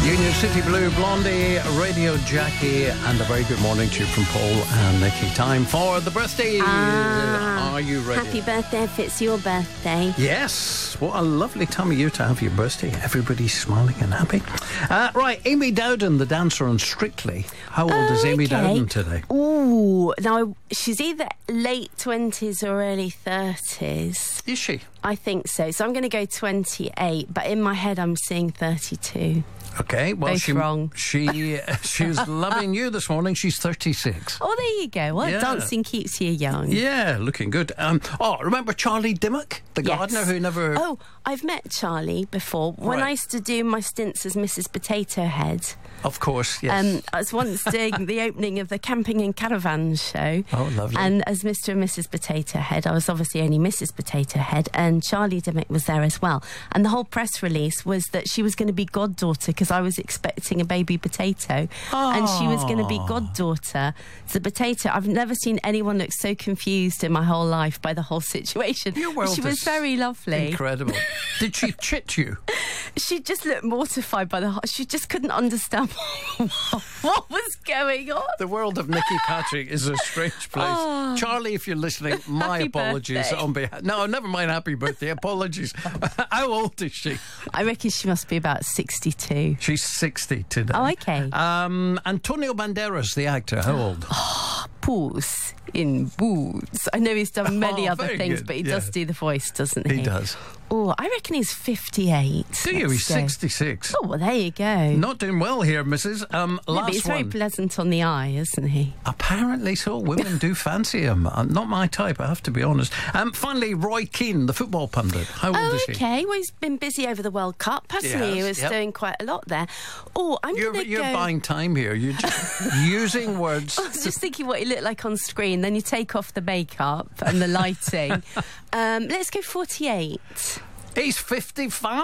Union City Blue, Blondie, Radio Jackie, and a very good morning to you from Paul and Nikki. Time for the birthday. Are you ready? Happy birthday if it's your birthday. Yes. What a lovely time of year to have your birthday. Everybody's smiling and happy. Right, Amy Dowden, the dancer on Strictly. How old is Amy Dowden today? Ooh, now she's either late 20s or early 30s. Is she? I think so. So I'm going to go 28, but in my head I'm seeing 32. Okay, well, Both wrong. she's loving you this morning. She's 36. Oh, there you go. Well, Yeah. dancing keeps you young. Yeah, looking good. Remember Charlie Dimmock, the gardener who never... Oh, I've met Charlie before. When Right. I used to do my stints as Mrs. Potato Head, Of course, yes. I was once doing the opening of the Camping and Caravan show. Oh, lovely. And as Mr. and Mrs. Potato Head, I was obviously only Mrs. Potato Head, and Charlie Dimmock was there as well. And the whole press release was that she was going to be goddaughter because I was expecting a baby potato. And she was going to be goddaughter to the potato. I've never seen anyone look so confused in my whole life by the whole situation. Your world She was is very lovely. Incredible. Did she chit you? She just looked mortified by the whole... She just couldn't understand what was going on. The world of Nicky Patrick is a strange place. Oh. Charlie, if you're listening, my Happy apologies birthday. on behalf... No, never mind happy birthday. Apologies. How old is she? I reckon she must be about 62. She's 60 today. Oh, okay. Antonio Banderas, the actor, how old? Puss in Boots. I know he's done many other very things, good, but he yeah. does do the voice, doesn't he? He does. Oh, I reckon he's 58. Do you? Let's He's go. 66. Oh, well, there you go. Not doing well here, Mrs. No, but Last he's very one. pleasant on the eye, isn't he? Apparently so. Women do fancy him. Not my type, I have to be honest. Finally, Roy Keane, the football pundit. How old is he? Okay, well, he's been busy over the World Cup, hasn't he? He was Yep. doing quite a lot there. Oh, I'm going to go... You're buying time here. You're just using words. I was just thinking what he looked like on screen. Then you take off the makeup and the lighting. Let's go 48. He's 55.